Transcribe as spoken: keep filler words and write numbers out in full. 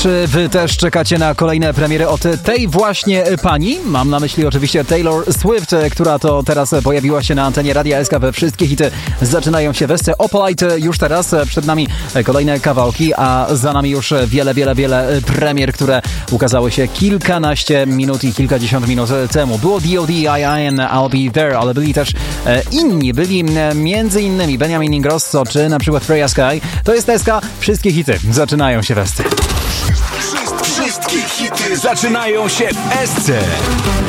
Czy wy też czekacie na kolejne premiery od tej właśnie pani? Mam na myśli oczywiście Taylor Swift, która to teraz pojawiła się na antenie Radia S K. We wszystkie hity zaczynają się w Opalite już teraz. Przed nami kolejne kawałki, a za nami już wiele, wiele, wiele premier, które ukazały się kilkanaście minut i kilkadziesiąt minut temu. Było D O D, I N, I'll Be There, ale byli też inni. Byli między innymi Benjamin Ingrosso, czy na przykład Freya Sky. To jest S K. Wszystkie hity zaczynają się w S C. Wszystkie hity zaczynają się w S C.